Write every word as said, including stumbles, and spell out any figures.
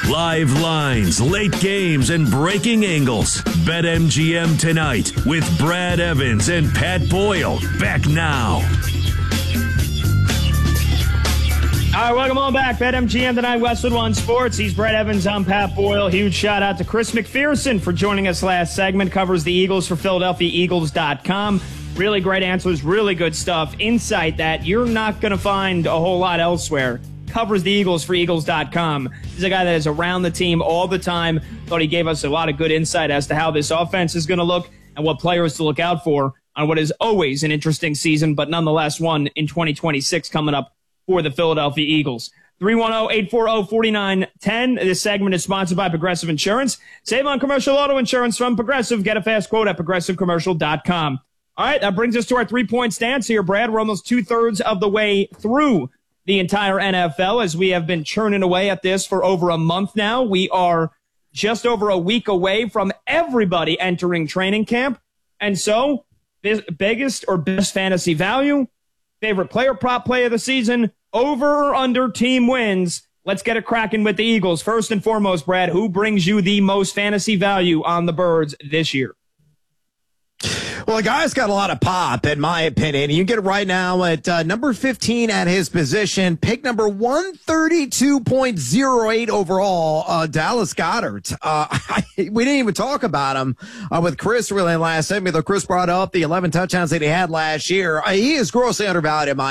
Live lines, late games, and breaking angles. BetMGM tonight with Brad Evans and Pat Boyle. Back now. All right, welcome on back. BetMGM tonight, Westwood One Sports. He's Brad Evans. I'm Pat Boyle. Huge shout out to Chris McPherson for joining us last segment. Covers the Eagles for Philadelphia Eagles dot com. Really great answers, really good stuff. Insight that you're not going to find a whole lot elsewhere. Covers the Eagles for Eagles dot com. He's a guy that is around the team all the time. Thought he gave us a lot of good insight as to how this offense is going to look and what players to look out for on what is always an interesting season, but nonetheless one in twenty twenty-six coming up for the Philadelphia Eagles. three one zero, eight four zero, four nine one zero. This segment is sponsored by Progressive Insurance. Save on commercial auto insurance from Progressive. Get a fast quote at progressive commercial dot com. All right, that brings us to our three-point stance here, Brad. We're almost two-thirds of the way through the entire N F L as we have been churning away at this for over a month now. We are just over a week away from everybody entering training camp. And so, this biggest or best fantasy value, favorite player prop play of the season, over or under team wins. Let's get it cracking with the Eagles. First and foremost, Brad, who brings you the most fantasy value on the Birds this year? Well, the guy's got a lot of pop, in my opinion. You can get it right now at uh, number fifteen at his position. Pick number one thirty-two point oh eight overall, uh, Dallas Goedert. Uh, I, we didn't even talk about him uh, with Chris really last segment, though Chris brought up the eleven touchdowns that he had last year. Uh, he is grossly undervalued in my